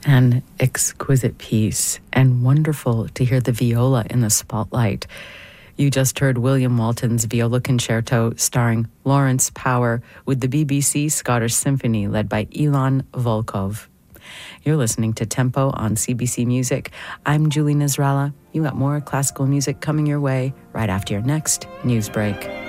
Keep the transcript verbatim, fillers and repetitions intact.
An exquisite piece, and wonderful to hear the viola in the spotlight. You just heard William Walton's Viola Concerto starring Lawrence Power with the B B C Scottish Symphony led by Ilan Volkov. You're listening to Tempo on C B C Music. I'm Julie Nasrallah. You got more classical music coming your way right after your next news break.